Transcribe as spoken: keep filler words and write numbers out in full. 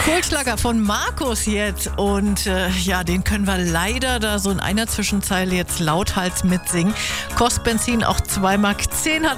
Kultschlager von Markus jetzt. Und äh, ja, den können wir leider da so in einer Zwischenzeile jetzt lauthals mitsingen. Kostet Benzin auch zwei Mark zehn, hat